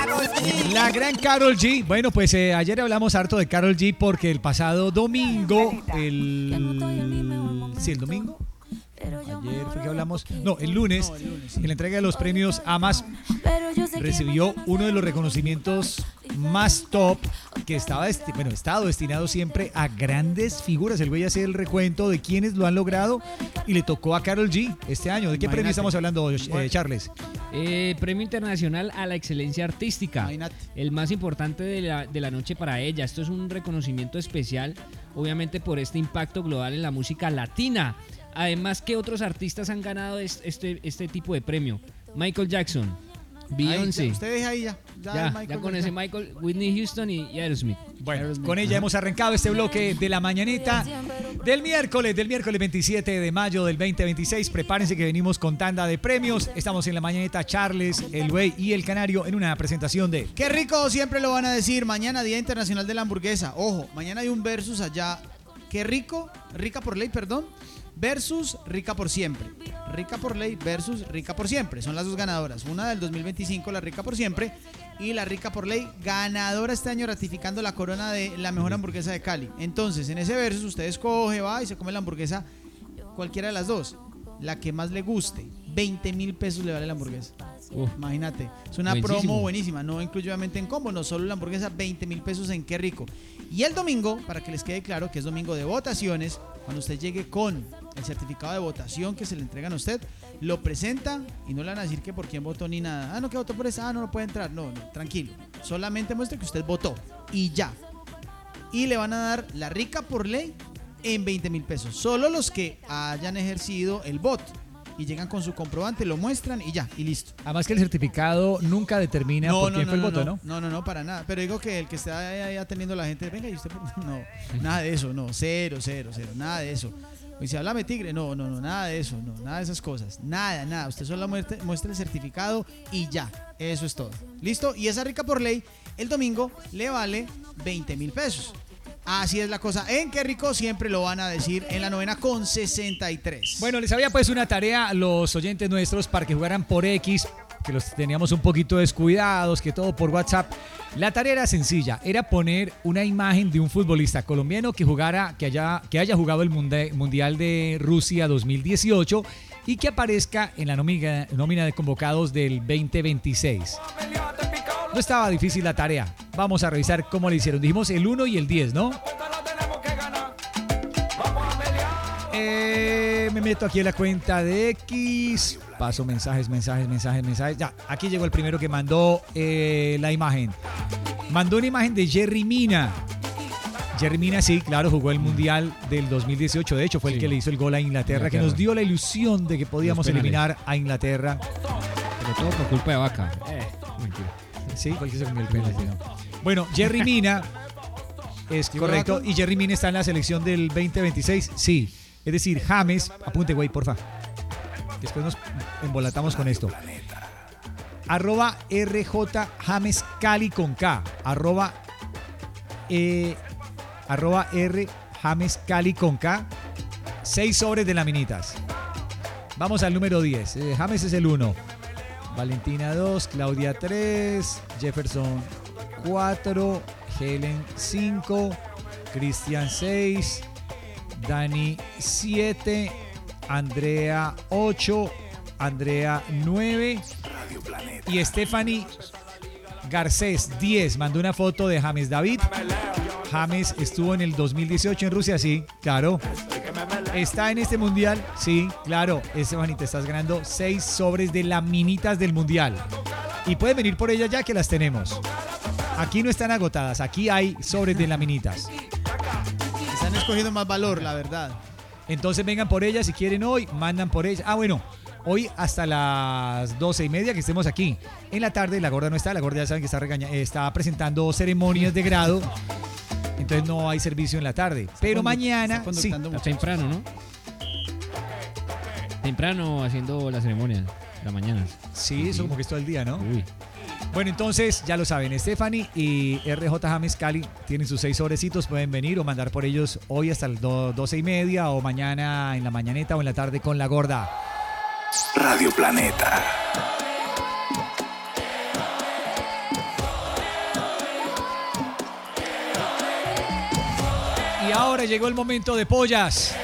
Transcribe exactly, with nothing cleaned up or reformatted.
La gran Karol G. Bueno, pues eh, ayer hablamos harto de Karol G porque el pasado domingo, el... Sí, el domingo. Ayer fue que hablamos. No, el lunes, no, el lunes sí. En la entrega de los premios AMAS, recibió uno de los reconocimientos más top que estaba desti- bueno, estado destinado siempre a grandes figuras. El güey hace el recuento de quienes lo han logrado y le tocó a Karol G este año. ¿De qué Imagínate. premio estamos hablando, eh, Charles? Eh, premio Internacional a la Excelencia Artística. Imagínate. El más importante de la, de la noche para ella. Esto es un reconocimiento especial, obviamente por este impacto global en la música latina. Además que otros artistas han ganado este, este tipo de premio. Michael Jackson, Beyoncé. Ahí, ustedes ahí ya. Ya, ya, ya con ese Michael, Whitney Houston y, y Aerosmith. Bueno, Aerosmith. Con ella hemos arrancado este bloque de la mañanita del miércoles, del miércoles veintisiete de mayo del veinte veintiséis. Prepárense que venimos con tanda de premios. Estamos en la mañanita Charles, el güey y el Canario en una presentación de... ¡Qué rico! Siempre lo van a decir. Mañana, Día Internacional de la Hamburguesa. Ojo, mañana hay un versus allá. ¡Qué rico! Rica por ley, perdón. Versus Rica por Siempre. Rica por Ley versus Rica por Siempre. Son las dos ganadoras. Una del dos mil veinticinco, la Rica por Siempre. Y la Rica por Ley, ganadora este año, ratificando la corona de la mejor hamburguesa de Cali. Entonces, en ese versus, usted escoge, va y se come la hamburguesa, cualquiera de las dos. La que más le guste. veinte mil pesos le vale la hamburguesa. Uh, Imagínate. Es una buenísimo. promo buenísima. No incluye obviamente en combo, no solo la hamburguesa, veinte mil pesos en Qué Rico. Y el domingo, para que les quede claro que es domingo de votaciones, cuando usted llegue con el certificado de votación que se le entregan a usted, lo presenta y no le van a decir que por quién votó ni nada. Ah, no, que votó por esa, ah, no, no puede entrar. No, no, tranquilo. Solamente muestre que usted votó y ya. Y le van a dar la Rica por Ley en veinte mil pesos. Solo los que hayan ejercido el voto. Y llegan con su comprobante, lo muestran y ya, y listo. Además que el certificado nunca determina no, por no, quién no, fue no, el voto, no, ¿no? No, no, no, para nada. Pero digo que el que está ahí atendiendo a la gente, venga, y usted, no, nada de eso, no, cero, cero, cero, nada de eso. Y si háblame tigre, no, no, no, nada de eso, no, nada de esas cosas, nada, nada. Usted solo muestra, muestra el certificado y ya, eso es todo. ¿Listo? Y esa Rica por Ley, el domingo, le vale veinte mil pesos. Así es la cosa. En Qué Rico siempre lo van a decir en la novena con sesenta y tres. Bueno, les había pues una tarea a los oyentes nuestros para que jugaran por X, que los teníamos un poquito descuidados, que todo por WhatsApp. La tarea era sencilla, era poner una imagen de un futbolista colombiano que jugara, que haya, que haya jugado el Mundial de Rusia dos mil dieciocho y que aparezca en la nómina, nómina de convocados del veinte veintiséis. No estaba difícil la tarea. Vamos a revisar cómo le hicieron. Dijimos el uno y el diez, ¿no? Eh, me meto aquí en la cuenta de X. Paso mensajes, mensajes, mensajes, mensajes. Ya, aquí llegó el primero que mandó eh, la imagen. Mandó una imagen de Jerry Mina. Jerry Mina, sí, claro, jugó el Mundial del dos mil dieciocho. De hecho, fue sí. el que le hizo el gol a Inglaterra, Inglaterra, que nos dio la ilusión de que podíamos eliminar a Inglaterra. Pero todo por culpa de Vaca. Eh, mentira. Sí, porque se comió el penalti, ¿no? Bueno, Jerry Mina es correcto. ¿Y Jerry Mina está en la selección del veinte veintiséis? Sí. Es decir, James, apunte, güey, porfa. Después nos embolatamos con esto. Arroba R J James Cali con K. Arroba, eh, arroba R James Cali con K. Seis sobres de laminitas. Vamos al número diez. Eh, James es el uno. Valentina dos, Claudia tres, Jefferson cuatro, Helen cinco, Cristian seis, Dani siete, Andrea ocho, Andrea nueve y Stephanie Garcés diez. Mandó una foto de James David. James estuvo en el dos mil dieciocho en Rusia, sí, claro. ¿Está en este mundial? Sí, claro. Esteban, te estás ganando seis sobres de laminitas del mundial. Y pueden venir por ellas ya que las tenemos. Aquí no están agotadas, aquí hay sobres de laminitas. Están escogiendo más valor, la verdad. Entonces vengan por ellas si quieren hoy, mandan por ellas. Ah, bueno, hoy hasta las doce y media que estemos aquí. En la tarde la gorda no está, la gorda ya saben que está, regaña, está presentando ceremonias de grado. Entonces no hay servicio en la tarde. Pero mañana sí. Está temprano, ¿no? Temprano haciendo la ceremonia, la mañana. Sí, eso como que es todo el día, ¿no? Uy. Bueno, entonces ya lo saben, Stephanie y R J James Cali tienen sus seis sobrecitos, pueden venir o mandar por ellos hoy hasta las doce y media o mañana en la mañaneta o en la tarde con la gorda. Radio Planeta. Y ahora llegó el momento de pollas.